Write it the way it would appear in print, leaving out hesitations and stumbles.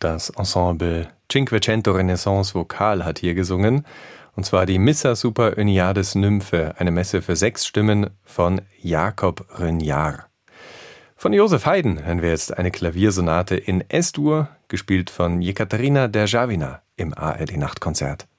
Das Ensemble Cinquecento Renaissance Vokal hat hier gesungen, und zwar die Missa Super Oeniades Nymphe, eine Messe für 6 Stimmen von Jakob Rönyar. Von Josef Haydn hören wir jetzt eine Klaviersonate in S-Dur, gespielt von Jekaterina Derzhavina im ARD Nachtkonzert.